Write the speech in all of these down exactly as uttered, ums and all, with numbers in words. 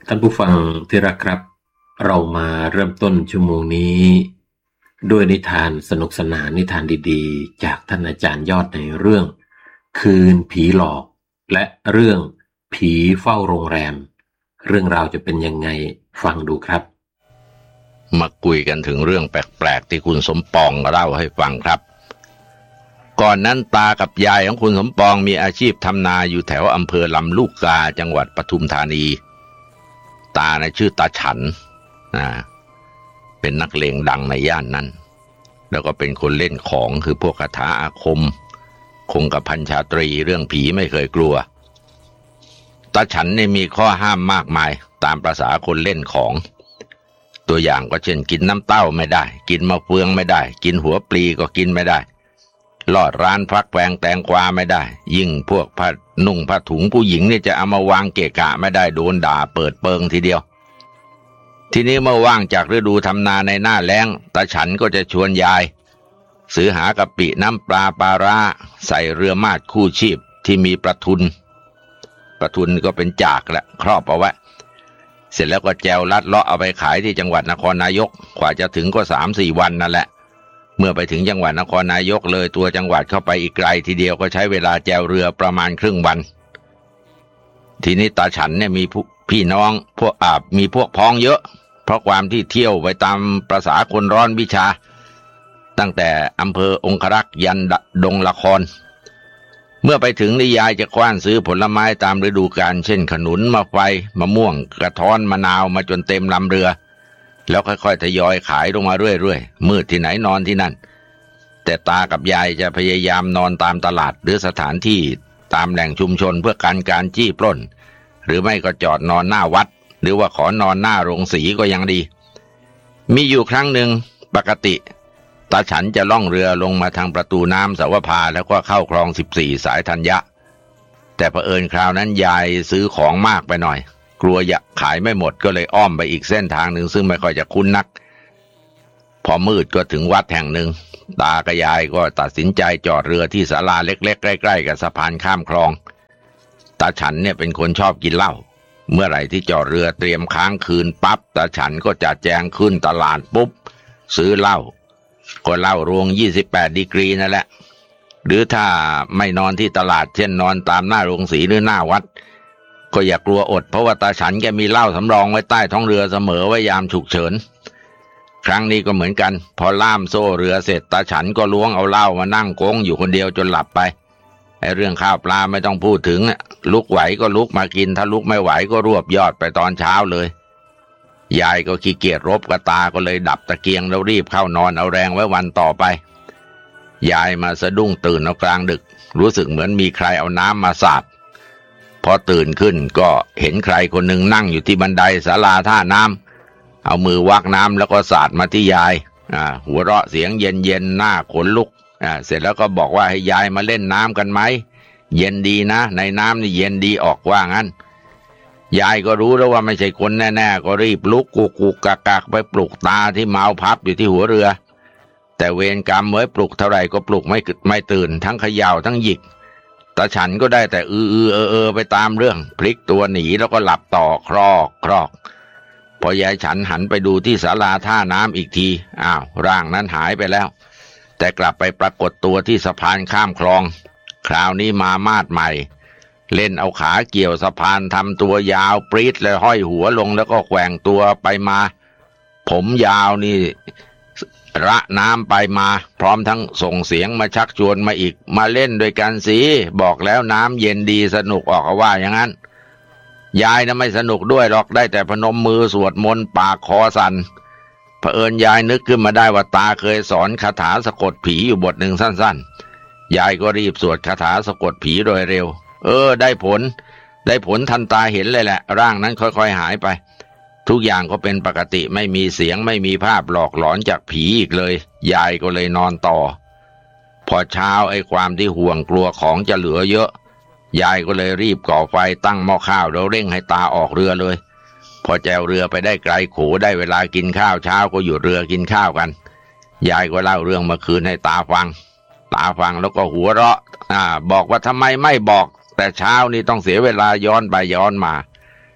ท่านผู้ฟังที่รักครับเรามาเริ่มต้นชั่วโมงนี้ด้วยนิทานสนุกสนานนิทานดีๆจากท่านอาจารย์ยอดในเรื่องคืนผีหลอกและเรื่องผีเฝ้าโรงแรมเรื่องราวจะเป็นยังไงฟังดูครับมาคุยกันถึงเรื่องแปลกๆที่คุณสมปองเล่าให้ฟังครับก่อนนั้นตากับยายของคุณสมปองมีอาชีพทำนาอยู่แถวอำเภอลำลูกกาจังหวัดปทุมธานีตานะชื่อตาฉันนะเป็นนักเลงดังในย่านนั้นแล้วก็เป็นคนเล่นของคือพวกคาถาอาคมคงกับพันชาตรีเรื่องผีไม่เคยกลัวตาฉันเนี่ยมีข้อห้ามมากมายตามประสาคนเล่นของตัวอย่างก็เช่นกินน้ำเต้าไม่ได้กินมะเฟืองไม่ได้กินหัวปลีก็กินไม่ได้ลอดร้านพักแปลงแตงกวาไม่ได้ยิ่งพวกผ้านุ่งผ้าถุงผู้หญิงเนี่ยจะเอามาวางเกะกะไม่ได้โดนด่าเปิดเปิงทีเดียวทีนี้เมื่อว่างจากฤดูทำนาในหน้าแล้งตาฉันก็จะชวนยายซื้อหากะปิน้ำปลาปลาร้าใส่เรือมาดคู่ชีพที่มีประทุนประทุนก็เป็นจากแหละครอบเอาไว้เสร็จแล้วก็แจวลัดเลาะเอาไปขายที่จังหวัดนครนายกกว่าจะถึงก็ สามสี่ วันนั่นแหละเมื่อไปถึงจังหวัดนครนายกเลยตัวจังหวัดเข้าไปอีกไกลทีเดียวก็ใช้เวลาแจวเรือประมาณครึ่งวันทีนี้ตาฉันเนี่ยมีพี่น้องพวกอาบมีพวกพ้องเยอะเพราะความที่เที่ยวไปตามประสาคนร้อนวิชาตั้งแต่อำเภอองครักษ์ยันดงละครเมื่อไปถึงนิยายจะกว้านซื้อผลไม้ตามฤดูกาลเช่นขนุนมะไฟมะม่วงกระท้อนมะนาวมาจนเต็มลำเรือแล้วค่อยๆทยอยขายลงมาเรื่อยๆมืดที่ไหนนอนที่นั่นแต่ตากับยายจะพยายามนอนตามตลาดหรือสถานที่ตามแหล่งชุมชนเพื่อกันการจี้ปล้นหรือไม่ก็จอดนอนหน้าวัดหรือว่าขอนอนหน้าโรงสีก็ยังดีมีอยู่ครั้งหนึ่งปกติตาฉันจะล่องเรือลงมาทางประตูน้ำสาวภาแล้วก็เข้าคลองสิบสี่สายธัญญะแต่เผอิญคราวนั้นยายซื้อของมากไปหน่อยกลัวอยากขายไม่หมดก็เลยอ้อมไปอีกเส้นทางหนึ่งซึ่งไม่ค่อยจะคุ้นนักพอมืดก็ถึงวัดแห่งหนึ่งตากับยายก็ตัดสินใจจอดเรือที่ศาลาเล็กๆใกล้ๆกับสะพานข้ามคลองตาฉันเนี่ยเป็นคนชอบกินเหล้าเมื่อไหร่ที่จอดเรือเตรียมค้างคืนปั๊บตาฉันก็จัดแจงขึ้นตลาดปุ๊บซื้อเหล้าก็เหล้ารวงยี่สิบแปดดีกรีนั่นแหละหรือถ้าไม่นอนที่ตลาดเช่นนอนตามหน้าโรงสีหรือหน้าวัดก็อย่ากลัวอดเพราะว่าตาฉันแกมีเหล้าสำรองไว้ใต้ท้องเรือเสมอไว้ยามฉุกเฉินครั้งนี้ก็เหมือนกันพอล่ามโซ่เรือเสร็จตาฉันก็ล้วงเอาเหล้ามานั่งโก๊งอยู่คนเดียวจนหลับไปไอ้เรื่องข้าวปลาไม่ต้องพูดถึงลุกไหวก็ลุกมากินถ้าลุกไม่ไหวก็รวบยอดไปตอนเช้าเลยยายก็ขี้เกียจรบกับตาก็เลยดับตะเกียงแล้วรีบเข้านอนเอาแรงไว้วันต่อไปยายมาสะดุ้งตื่นเอากลางดึกรู้สึกเหมือนมีใครเอาน้ำมาสาดพอตื่นขึ้นก็เห็นใครคนหนึ่งนั่งอยู่ที่บันไดศาลาท่าน้ำเอามือวักน้ำแล้วก็สาดมาที่ยายอ่าหัวเราะเสียงเย็นๆหน้าขนลุกอ่าเสร็จแล้วก็บอกว่าให้ยายมาเล่นน้ำกันไหมเย็นดีนะในน้ำนี่เย็นดีออกว่างั้นยายก็รู้แล้วว่าไม่ใช่คนแน่ๆก็รีบลุกกุกกุกกักกักไปปลุกตาที่เมาพับอยู่ที่หัวเรือแต่เวรกรรมไว้ปลุกเท่าไหร่ก็ปลุกไม่ไม่ตื่นทั้งเขย่าทั้งหยิกตาฉันก็ได้แต่อืออือเออเออไปตามเรื่องพลิกตัวหนีแล้วก็หลับต่อครอกครอกพอยายฉันหันไปดูที่ศาลาท่าน้ำอีกทีอ้าวร่างนั้นหายไปแล้วแต่กลับไปปรากฏตัวที่สะพานข้ามคลองคราวนี้มามาดใหม่เล่นเอาขาเกี่ยวสะพานทำตัวยาวปรี๊ดเลยห้อยหัวลงแล้วก็แกว่งตัวไปมาผมยาวนี่ระน้ำไปมาพร้อมทั้งส่งเสียงมาชักชวนมาอีกมาเล่นด้วยกันสิบอกแล้วน้ำเย็นดีสนุกออกว่าอย่างนั้นยายน่ะไม่สนุกด้วยหรอกได้แต่พนมมือสวดมนต์ปากคอสั่นเผอิญยายนึกขึ้นมาได้ว่าตาเคยสอนคาถาสะกดผีอยู่บทหนึ่งสั้นๆยายก็รีบสวดคาถาสะกดผีโดยเร็วเออได้ผลได้ผลทันตาเห็นเลยแหละร่างนั้นค่อยๆหายไปทุกอย่างก็เป็นปกติไม่มีเสียงไม่มีภาพหลอกหลอนจากผีอีกเลยยายก็เลยนอนต่อพอเช้าไอ้ความที่ห่วงกลัวของจะเหลือเยอะยายก็เลยรีบก่อไฟตั้งหม้อข้าวแล้วเร่งให้ตาออกเรือเลยพอแจวเรือไปได้ไกลโขได้เวลากินข้าวเช้าก็หยุดเรือกินข้าวกันยายก็เล่าเรื่องเมื่อคืนให้ตาฟังตาฟังแล้วก็หัวเราะอ่าบอกว่าทำไมไม่บอกแต่เช้านี้ต้องเสียเวลาย้อนไปย้อนมา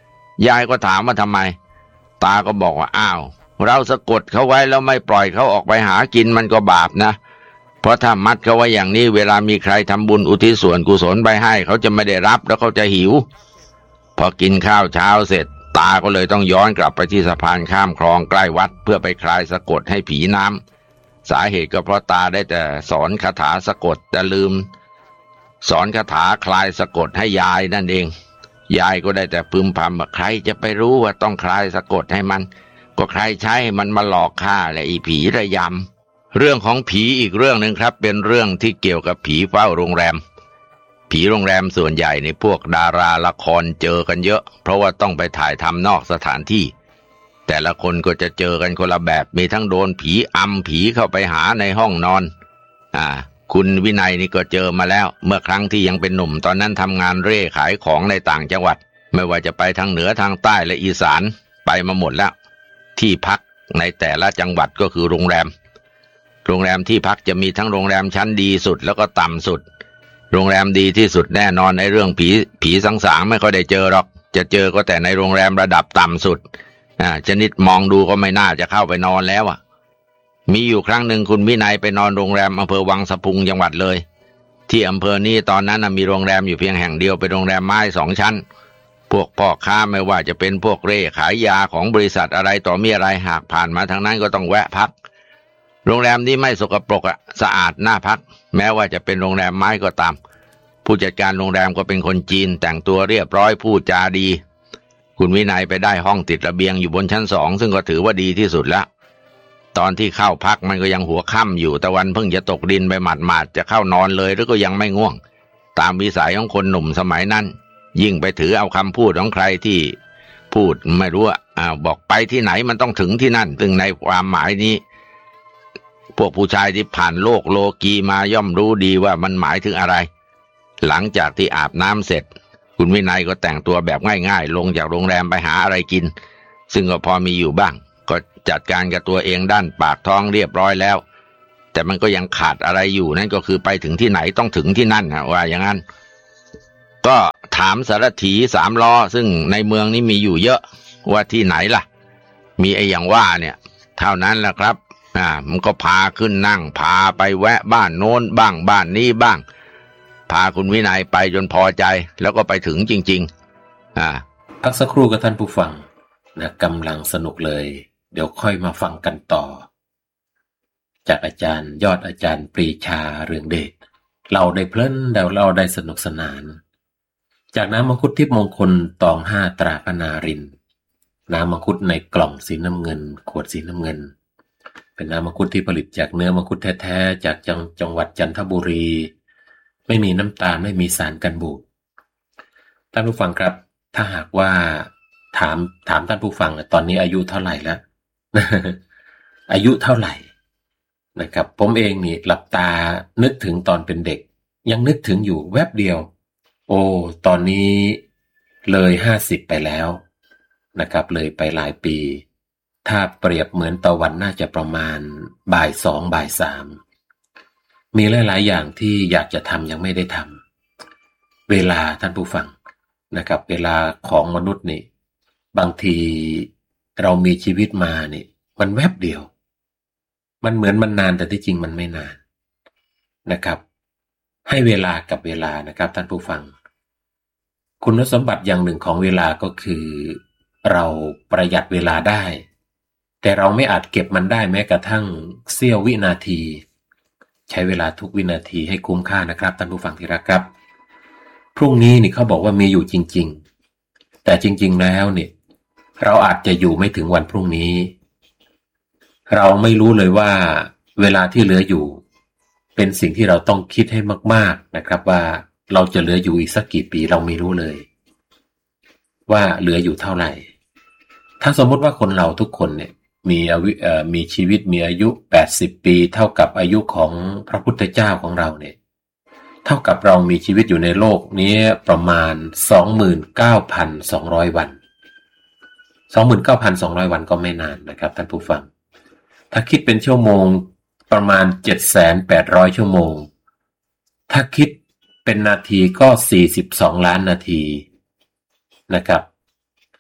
ยายก็ถามว่าทำไมตาก็บอกว่าอ้าวเราสะกดเขาไว้แล้วไม่ปล่อยเขาออกไปหากินมันก็บาปนะเพราะถ้ามัดเขาไว้อย่างนี้เวลามีใครทำบุญอุทิศส่วนกุศลไปให้เขาจะไม่ได้รับแล้วเขาจะหิวพอกินข้าวเช้าเสร็จตาก็เลยต้องย้อนกลับไปที่สะพานข้ามคลองใกล้วัดเพื่อไปคลายสะกดให้ผีน้ำสาเหตุก็เพราะตาได้แต่สอนคาถาสะกดแต่ลืมสอนคาถาคลายสะกดให้ยายนั่นเองยายก็ได้แต่พึมพำว่าใครจะไปรู้ว่าต้องคลายสะกดให้มันก็ใครใช้มันมาหลอกข้าและอีผีระยำเรื่องของผีอีกเรื่องนึงครับเป็นเรื่องที่เกี่ยวกับผีเฝ้าโรงแรมผีโรงแรมส่วนใหญ่ในพวกดาราละครเจอกันเยอะเพราะว่าต้องไปถ่ายทำนอกสถานที่แต่ละคนก็จะเจอกันคนละแบบมีทั้งโดนผีอำผีเข้าไปหาในห้องนอนอ่าคุณวินัยนี่ก็เจอมาแล้วเมื่อครั้งที่ยังเป็นหนุ่มตอนนั้นทำงานเร่ขายของในต่างจังหวัดไม่ว่าจะไปทางเหนือทางใต้และอีสานไปมาหมดแล้วที่พักในแต่ละจังหวัดก็คือโรงแรมโรงแรมที่พักจะมีทั้งโรงแรมชั้นดีสุดแล้วก็ต่ำสุดโรงแรมดีที่สุดแน่นอนในเรื่องผีผีสางๆไม่ค่อยได้เจอหรอกจะเจอก็แต่ในโรงแรมระดับต่ำสุดอ่าชนิดมองดูก็ไม่น่าจะเข้าไปนอนแล้วอ่ะมีอยู่ครั้งหนึ่งคุณวินัยไปนอนโรงแรมอำเภอวังสะพุงจังหวัดเลยที่อำเภอนี้ตอนนั้นมีโรงแรมอยู่เพียงแห่งเดียวเป็นโรงแรมไม้สองชั้นพวกพ่อค้าไม่ว่าจะเป็นพวกเร่ขายยาของบริษัทอะไรต่อมีอะไรหากผ่านมาทางนั้นก็ต้องแวะพักโรงแรมนี้ไม่สกปรกอ่ะสะอาดน่าพักแม้ว่าจะเป็นโรงแรมไม้ก็ตามผู้จัดการโรงแรมก็เป็นคนจีนแต่งตัวเรียบร้อยพูดจาดีคุณวินัยไปได้ห้องติดระเบียงอยู่บนชั้นสองซึ่งก็ถือว่าดีที่สุดแล้วตอนที่เข้าพักมันก็ยังหัวค่ำอยู่ตะวันเพิ่งจะตกดินไปหมาดๆจะเข้านอนเลยหรือก็ยังไม่ง่วงตามวิสัยของคนหนุ่มสมัยนั้นยิ่งไปถือเอาคำพูดของใครที่พูดไม่รู้อ่ะบอกไปที่ไหนมันต้องถึงที่นั่นซึ่งในความหมายนี้พวกผู้ชายที่ผ่านโลกโลกีมาย่อมรู้ดีว่ามันหมายถึงอะไรหลังจากที่อาบน้ำเสร็จคุณวินัยก็แต่งตัวแบบง่ายๆลงจากโรงแรมไปหาอะไรกินซึ่งก็พอมีอยู่บ้างก็จัดการกับตัวเองด้านปากท้องเรียบร้อยแล้วแต่มันก็ยังขาดอะไรอยู่นั่นก็คือไปถึงที่ไหนต้องถึงที่นั่นนะว่าอย่างนั้นก็ถามสารถีสามล้อซึ่งในเมืองนี้มีอยู่เยอะว่าที่ไหนล่ะมีไอ้อย่างว่าเนี่ยเท่านั้นแหละครับอ่ามันก็พาขึ้นนั่งพาไปแวะบ้านโน้นบ้างบ้านนี้บ้างพาคุณวินัยไปจนพอใจแล้วก็ไปถึงจริงๆอ่าพักสักครู่กับท่านผู้ฟังนะกำลังสนุกเลยเดี๋ยวค่อยมาฟังกันต่อจากอาจารย์ยอดอาจารย์ปรีชาเรืองเดชเราได้เพลินแล้วเราได้สนุกสนานจากน้ำมังคุดทิพย์มงคลตองห้าตราพนารินน้ำมังคุดในกล่องสีน้ำเงินขวดสีน้ำเงินเป็นน้ำมังคุดที่ผลิตจากเนื้อมังคุดแท้ๆจากจังจังหวัดจันทบุรีไม่มีน้ำตาลไม่มีสารกันบูดท่านผู้ฟังครับถ้าหากว่าถามถามท่านผู้ฟังตอนนี้อายุเท่าไหร่แล้ว อายุเท่าไหร่นะครับผมเองนี่หลับตานึกถึงตอนเป็นเด็กยังนึกถึงอยู่แวบเดียวโอ้ตอนนี้เลยห้าสิบไปแล้วนะครับเลยไปหลายปีถ้าเปรียบเหมือนตะวันน่าจะประมาณบ่ายสองบ่ายสามมีหลายๆอย่างที่อยากจะทำยังไม่ได้ทำเวลาท่านผู้ฟังนะครับเวลาของมนุษย์นี่บางทีเรามีชีวิตมานี่มันแวบเดียวมันเหมือนมันนานแต่ที่จริงมันไม่นานนะครับให้เวลากับเวลานะครับท่านผู้ฟังคุณสมบัติอย่างหนึ่งของเวลาก็คือเราประหยัดเวลาได้แต่เราไม่อาจเก็บมันได้แม้กระทั่งเสี้ยววินาทีใช้เวลาทุกวินาทีให้คุ้มค่านะครับท่านผู้ฟังที่รักครับพรุ่งนี้นี่เขาบอกว่ามีอยู่จริงๆแต่จริงๆแล้วเนี่ยเราอาจจะอยู่ไม่ถึงวันพรุ่งนี้เราไม่รู้เลยว่าเวลาที่เหลืออยู่เป็นสิ่งที่เราต้องคิดให้มากๆนะครับว่าเราจะเหลืออยู่อีกสักกี่ปีเราไม่รู้เลยว่าเหลืออยู่เท่าไหร่ถ้าสมมติว่าคนเราทุกคนเนี่ยมีอายุเอ่อมีชีวิตมีอายุแปดสิบปีเท่ากับอายุของพระพุทธเจ้าของเราเนี่ยเท่ากับเรามีชีวิตอยู่ในโลกนี้ประมาณ สองหมื่นเก้าพันสองร้อย วัน สองหมื่นเก้าพันสองร้อย วันก็ไม่นานนะครับท่านผู้ฟังถ้าคิดเป็นชั่วโมงประมาณ เจ็ดแสนแปดร้อย ชั่วโมงถ้าคิดเป็นนาทีก็สี่สิบสองล้านนาทีนะครับ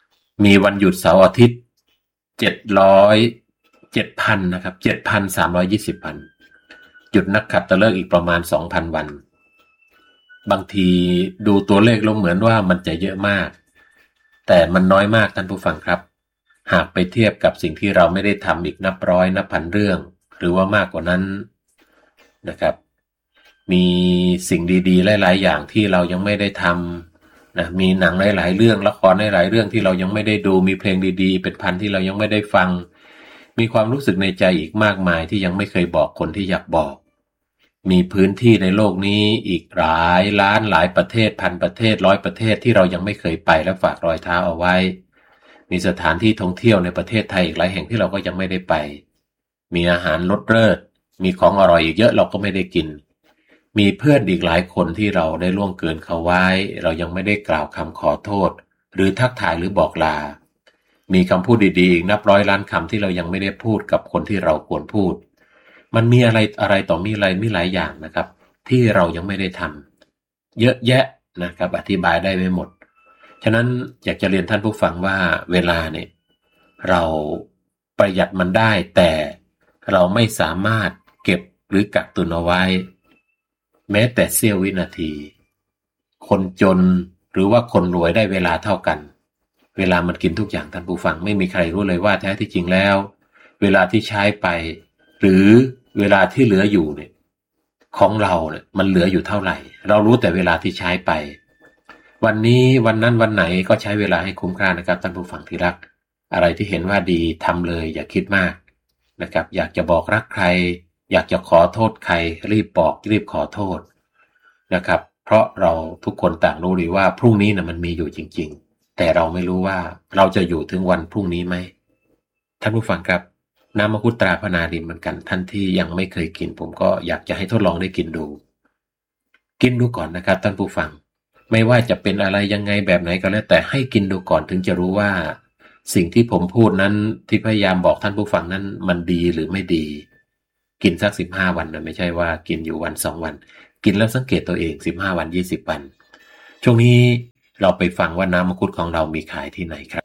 มีวันหยุดเสาร์อาทิตย์เจ็ดร้อย เจ็ดพันนะครับ เจ็ดพันสามร้อยยี่สิบ วันหยุดนักขัตฤกษ์อีกประมาณ สองพัน วันบางทีดูตัวเลขแล้วเหมือนว่ามันจะเยอะมากแต่มันน้อยมากท่านผู้ฟังครับหากไปเทียบกับสิ่งที่เราไม่ได้ทำอีกนับร้อยนับพันเรื่องหรือว่ามากกว่านั้นนะครับมีสิ่งดีๆหลายๆอย่างที่เรายังไม่ได้ทำนะมีหนังหลายๆเรื่องละครหลายๆเรื่องที่เรายังไม่ได้ดูมีเพลงดีๆเป็นพันที่เรายังไม่ได้ฟังมีความรู้สึกในใจอีกมากมายที่ยังไม่เคยบอกคนที่อยากบอกมีพื้นที่ในโลกนี้อีกหลายล้านหลายประเทศพันประเทศร้อยประเทศที่เรายังไม่เคยไปและฝากรอยเท้าเอาไว้มีสถานที่ท่องเที่ยวในประเทศไทยอีกหลายแห่งที่เราก็ยังไม่ได้ไปมีอาหารรสเลิศมีของอร่อยอีกเยอะเราก็ไม่ได้กินมีเพื่อนอีกหลายคนที่เราได้ล่วงเกินเขาไว้เรายังไม่ได้กล่าวคำขอโทษหรือทักทายหรือบอกลามีคำพูดดีๆอีกนับร้อยล้านคำที่เรายังไม่ได้พูดกับคนที่เราควรพูดมันมีอะไรอะไรต่อมีอะไรมีหลายอย่างนะครับที่เรายังไม่ได้ทำเยอะแยะนะครับอธิบายได้ไม่หมดฉะนั้นอยากจะเรียนท่านผู้ฟังว่าเวลาเนี่ยเราประหยัดมันได้แต่เราไม่สามารถเก็บหรือกักตุนเอาไว้แม้แต่เสี้ยววินาทีคนจนหรือว่าคนรวยได้เวลาเท่ากันเวลามันกินทุกอย่างท่านผู้ฟังไม่มีใครรู้เลยว่าแท้ที่จริงแล้วเวลาที่ใช้ไปหรือเวลาที่เหลืออยู่เนี่ยของเราเนี่ยมันเหลืออยู่เท่าไหร่เรารู้แต่เวลาที่ใช้ไปวันนี้วันนั้นวันไหนก็ใช้เวลาให้คุ้มค่านะครับท่านผู้ฟังที่รักอะไรที่เห็นว่าดีทำเลยอย่าคิดมากนะครับอยากจะบอกรักใครอยากจะขอโทษใครรีบบอกรีบขอโทษนะครับเพราะเราทุกคนต่างรู้ดีว่าพรุ่งนี้นะมันมีอยู่จริงๆแต่เราไม่รู้ว่าเราจะอยู่ถึงวันพรุ่งนี้ไหมท่านผู้ฟังครับน้ำมังคุดตราพนาดินเหมือนกันท่านที่ยังไม่เคยกินผมก็อยากจะให้ทดลองได้กินดูกินดูก่อนนะครับท่านผู้ฟังไม่ว่าจะเป็นอะไรยังไงแบบไหนก็แล้วแต่ให้กินดูก่อนถึงจะรู้ว่าสิ่งที่ผมพูดนั้นที่พยายามบอกท่านผู้ฟังนั้นมันดีหรือไม่ดีกินสักสิบห้าวันนะไม่ใช่ว่ากินอยู่วันสองวันกินแล้วสังเกตตัวเองสิบห้าวันยี่สิบวันช่วงนี้เราไปฟังว่าน้ำมังคุดของเรามีขายที่ไหนครับ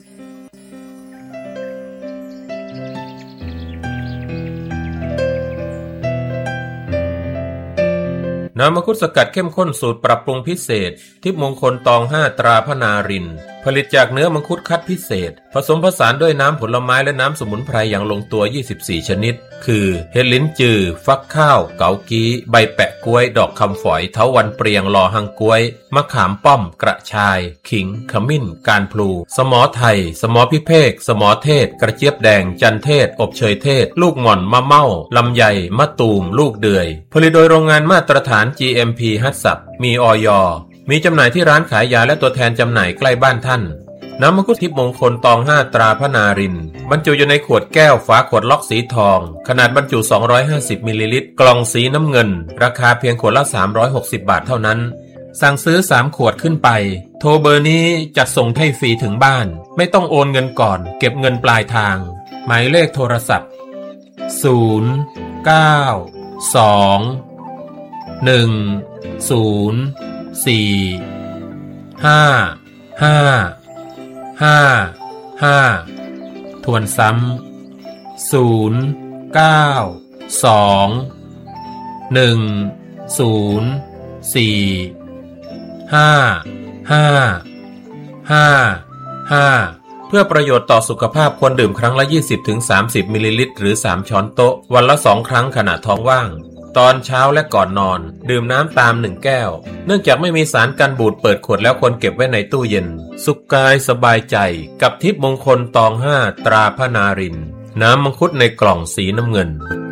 น้ำมังคุดสกัดเข้มข้นสูตรปรับปรุงพิเศษทิพย์มงคลตองห้าตราพนารินผลิตจากเนื้อมังคุดคัดพิเศษผสมผสานด้วยน้ำผลไม้และน้ำสมุนไพรอย่างลงตัวยี่สิบสี่ชนิดคือเห็ดลิ้นจือฟักข้าวเกากี้ใบแปะกล้วยดอกคำฝอยเถาวัลย์เปรียงลอหังกล้วยมะขามป้อมกระชายขิงขมิ้นการพลูสมอไทยสมอพิเภกสมอเทศกระเจี๊ยบแดงจันเทศอบเชยเทศลูกหม่อนมะเม่าลำไยมะตูมลูกเดือยผลิตโดยโรงงานมาตรฐาน จี เอ็ม พี ฮัตสับมีอย.มีจำหน่ายที่ร้านขายยาและตัวแทนจำหน่ายใกล้บ้านท่านน้ำมังคุดทิพย์มงคลตองห้าตราพนารินบรรจุอยู่ในขวดแก้วฝาขวดล็อกสีทองขนาดบรรจุสองร้อยห้าสิบมิลลิลิตรกล่องสีน้ำเงินราคาเพียงขวดละสามร้อยหกสิบบาทเท่านั้นสั่งซื้อสามขวดขึ้นไปโทรเบอร์นี้จัดส่งให้ฟรีถึงบ้านไม่ต้องโอนเงินก่อนเก็บเงินปลายทางหมายเลขโทรศัพท์ศูนย์ เก้า สอง หนึ่ง ศูนย์ สี่ ห้า ห้า ห้า ห้าทวนซ้ำศูนย์ เก้า สอง หนึ่ง ศูนย์ สี่ ห้า ห้า ห้า ห้าเพื่อประโยชน์ต่อสุขภาพควรดื่มครั้งละ ยี่สิบถึงสามสิบ มิลลิลิตรหรือสามช้อนโต๊ะวันละสองครั้งขณะท้องว่างตอนเช้าและก่อนนอนดื่มน้ำตามหนึ่งแก้วเนื่องจากไม่มีสารกันบูดเปิดขวดแล้วควรเก็บไว้ในตู้เย็นสุขกายสบายใจกับทิพย์มงคลตองห้าตราพนารินน้ำมังคุดในกล่องสีน้ำเงิน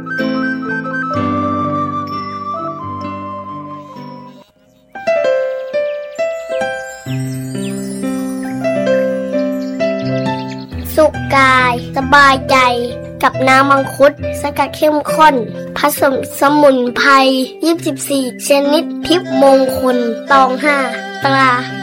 สุขกายสบายใจกับน้ำมังคุดสกัดเข้มข้นผสมสมุนไพรยี่สิบสี่ชนิดทิพย์มงคลตองห้าตรา